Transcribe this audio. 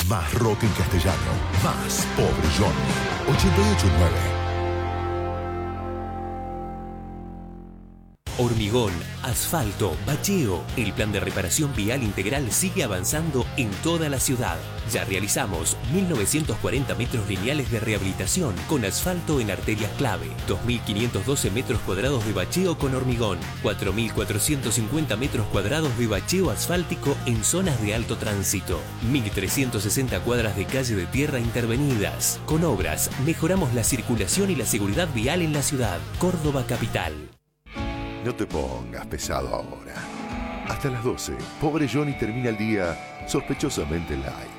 Más rock en castellano. Más Pobre Johnny. 88.9. Hormigón, asfalto, bacheo. El plan de reparación vial integral sigue avanzando en toda la ciudad. Ya realizamos 1.940 metros lineales de rehabilitación con asfalto en arterias clave, 2.512 metros cuadrados de bacheo con hormigón, 4.450 metros cuadrados de bacheo asfáltico en zonas de alto tránsito, 1.360 cuadras de calle de tierra intervenidas. Con obras, mejoramos la circulación y la seguridad vial en la ciudad. Córdoba Capital. No te pongas pesado ahora. Hasta las 12, Pobre Johnny termina el día sospechosamente light.